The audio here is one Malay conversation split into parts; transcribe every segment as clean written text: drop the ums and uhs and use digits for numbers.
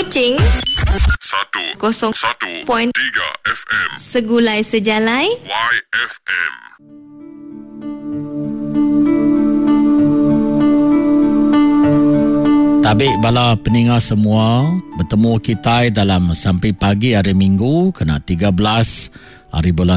Kuching 101.3 FM. Segulai Sejalai YFM. Tabik bala peningat semua, bertemu kita dalam sampai pagi hari Minggu kena 13 hari bulan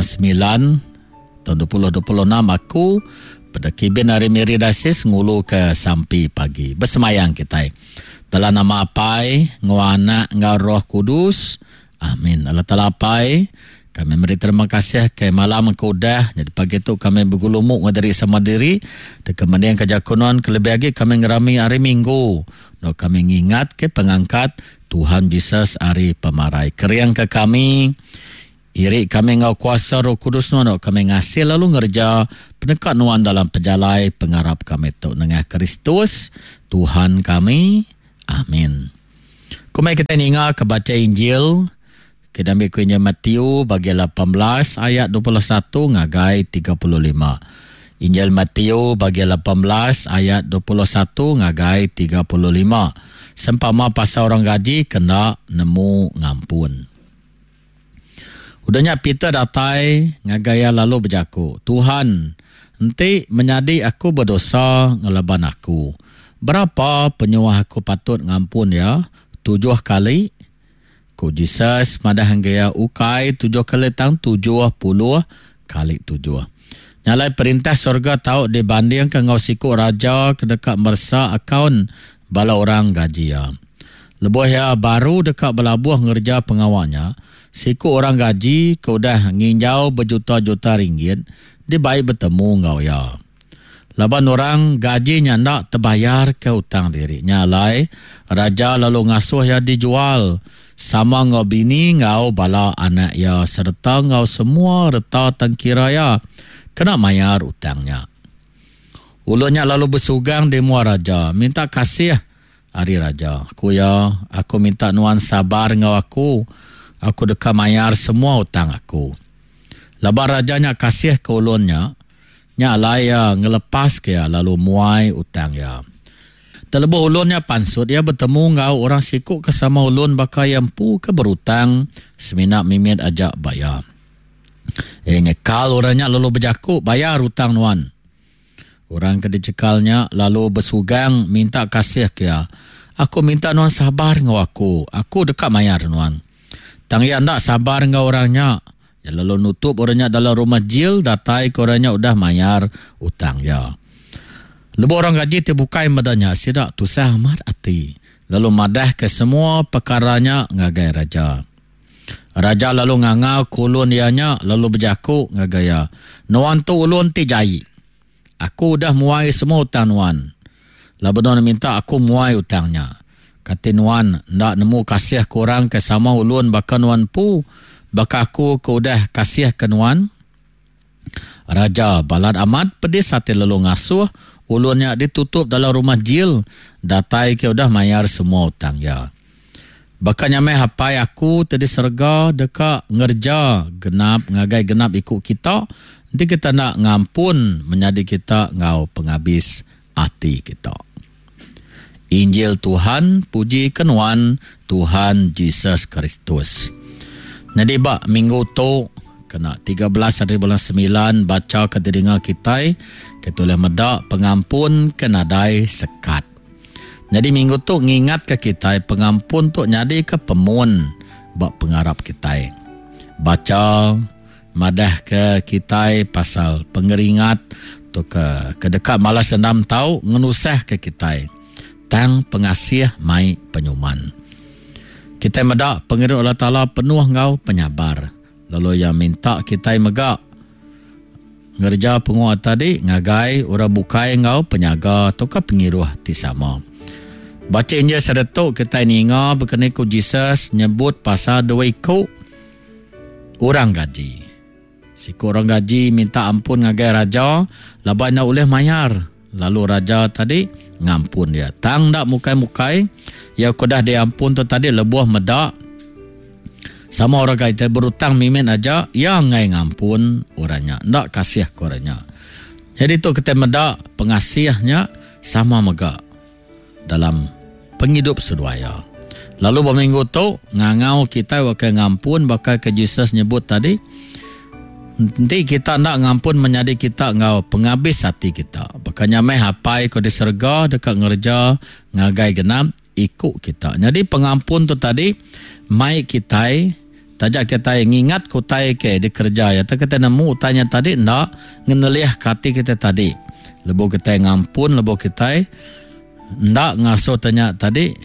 9 tahun 2026. Aku pada kibin hari Miri Dasis ngulu ke sampai pagi bersemayang kita dalam nama apai ngwana ngau Roh Kudus. Amin. Allah Taala apai kami beri terima kasih ke malam keudah. Jadi pagi tu kami bergulumuk ngadari sama diri. Dan kemudian kejakunan kelebih lagi kami ngerami hari Minggu. No, kami ngingat ke pengangkat Tuhan Yesus hari pemarai. Keriang ke kami. Iri kami ngau kuasa Roh Kudus no kami ngasih lalu ngerja penekat nuan dalam pejalai pengarap kami tu dengan Kristus Tuhan kami. Amin. Kumai kita ingat ke baca Injil. Kita ambil Injil Matius bagi 18 ayat 21 ngagai 35. Injil Matius bagi 18 ayat 21 ngagai 35. Sempama pasal orang gaji kena nemu ngampun. Udahnya Peter datai ngagaya lalu berjaku. Tuhan, enti menyadi aku berdosa ngelaban aku. Berapa penyuah aku patut ngampun ya? 7 kali? Ku Jesus madah hanggaya ukai 7 kali tang 70 kali 7. Nyalai perintah surga tahu dibanding ke ngau siku raja ke dekat mersa akaun bala orang gaji ya. Lebuh ya baru dekat belabuh ngerja pengawalnya. Siku orang gaji kau dah nginjau berjuta-juta ringgit. Dia baik bertemu ngau ya. Laban orang gajinya nak terbayar ke hutang diri. Nyalai raja lalu ngasuh ya dijual. Sama ngau bini ngau bala anak ya. Serta ngau semua reta tangkira ya. Kena mayar hutangnya. Ulunnya lalu bersugang di mua raja. Minta kasih hari raja. Aku minta nuan sabar ngau aku. Aku dekat mayar semua hutang aku. Laban rajanya kasih ke ulunnya. Nya laya ngelepas ke ya lalu muai hutang ya. Terlebih ulunnya pansut ya bertemu ngau orang sikuk ke sama ulun bakal yampu ke berutang seminak mimit ajak bayar. Nyekal orangnya lalu berjaku bayar hutang nuan. Orang ke dicekalnya lalu bersugang minta kasih ke ya. Aku minta nuan sabar ngau aku. Aku dekat mayar nuan. Tang ya ndak sabar ngau orangnya. Ya lalu nutup orangnya dalam rumah jil datai ke orangnya udah mayar hutang ya. Lepas orang gaji terbukai madanya sidak tusah amat hati. Lalu madah ke semua perkaranya ngagai raja. Raja lalu ngangau kulun ianya lalu berjaku ngagaya. Nuan tu ulun ti jai. Aku udah muai semua hutang nuan. Lalu nuan minta aku muai hutangnya. Kata nuan ndak nemu kasih kurang ke sama ulun baka nuan pu. Baka aku udah kasih ke nuan. Raja balad amat pedis hati lalu ngasuh. Ulunnya ditutup dalam rumah jil. Datai ke udah mayar semua hutang ya. Baka nyamai hapai aku tadi serga dekat ngerja genap ngagai genap ikut kita. Nanti kita nak ngampun menjadi kita ngau penghabis hati kita. Injil Tuhan, puji kenuan Tuhan Yesus Kristus. Jadi bak minggu tu kena 13 hari bulan 9 baca ke telinga kita ketulah medak pengampun kenadai sekat. Jadi minggu tu ngingat ke kita pengampun tu nyadi ke pemun bak pengarap kita. Baca madah ke kita pasal pengeringat tu ke dekat malas 6 tahu ngenusah ke kita. Tang pengasih mai penyuman. Kita medak pengirim Allah Ta'ala penuh ngau penyabar. Lalu yang minta kita megak ngerja penguat tadi ngagai ora bukai ngau penyaga atau ke pengiruh ti sama. Baca Injil seretuk kita ninga berkenai ku Jesus nyebut pasal dua ikut orang gaji. Siku orang gaji minta ampun ngagai raja laban nak oleh mayar. Lalu raja tadi ngampun dia. Tang dak mukai-mukai. Ya kudah dia ampun tu tadi lebuh medak. Sama orang kaya berutang mimin aja. Yang ngai ngampun orangnya. Ndak kasih ke orangnya. Jadi tu kita medak pengasihnya sama megak. Dalam penghidup seduaya. Lalu berminggu tu ngangau kita wakai ngampun bakal ke Jesus nyebut tadi. Nanti kita nak ngampun menjadi kita ngau penghabis hati kita. Bakal nyamai hapai ko diserga dekat ngerja ngagai genap ikut kita. Jadi pengampun tu tadi mai kita tajak kita ngingat kutai ke di kerja ya. Tak kita nemu utanya tadi ndak ngeneliah hati kita tadi. Lebu kita ngampun, lebu kita ndak ngasuh tanya tadi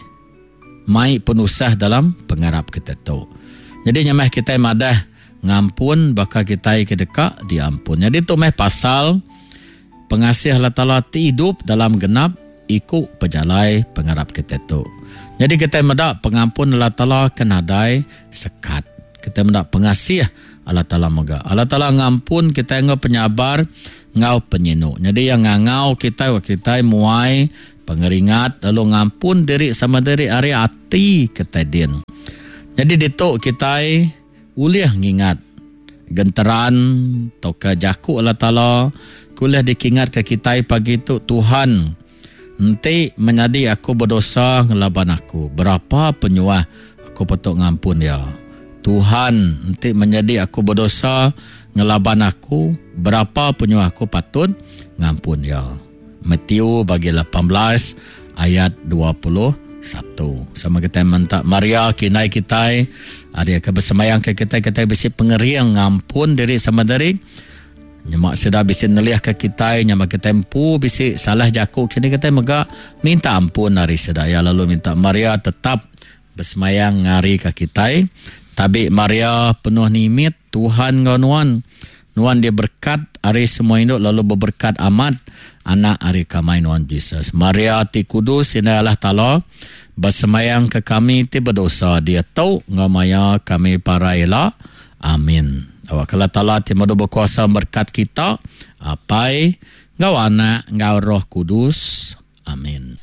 mai penusah dalam pengarap kita tu. Jadi nyamah kita madah ngampun bakal kita ke dekat diampun. Jadi tu meh pasal pengasih Allah Ta'ala hidup dalam genap ikut pejalai pengarap kita tu. Jadi kita mendak pengampun Allah Ta'ala kenadai sekat. Kita mendak pengasih Allah Ta'ala moga. Allah Ta'ala ngampun kita ngau penyabar, ngau penyinu. Jadi yang ngau kita muai pengeringat lalu ngampun diri sama diri ari hati kita din. Jadi dituk kita uliah ngingat genteran toka jaku Allah Ta'ala kuliah dikingat ke kita pagi itu Tuhan nanti menjadi aku berdosa ngelaban aku. Berapa penyuah aku patut ngampun ya. Tuhan nanti menjadi aku berdosa ngelaban aku. Berapa penyuah aku patut ngampun ya. Matthew bagi 18 ayat 21. Sama kita minta Maria kinai kita ada kebersemayang ke kita bisi pengeriang ngampun diri sama diri. Nyamak sudah bisi neliah ke kita nyamak kita empu bisi salah jaku kini kita mega minta ampun hari sedaya lalu minta Maria tetap bersemayang ngari ke kita. Tapi Maria penuh nimit Tuhan ngaunuan nuan dia berkat hari semua hidup lalu berberkat amat anak hari kamai nuan Jesus. Maria ti kudus ina Allah Ta'ala bersemayang ke kami ti berdosa dia tahu ngamaya kami para ela. Amin. Awak Allah Ta'ala ti madu berkuasa berkat kita apai ngau anak ngau Roh Kudus. Amin.